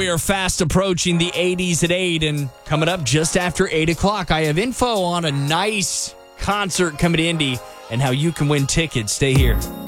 we are fast approaching the 80s at 8, and coming up just after 8 o'clock, I have info on a nice concert coming to Indy and how you can win tickets. Stay here.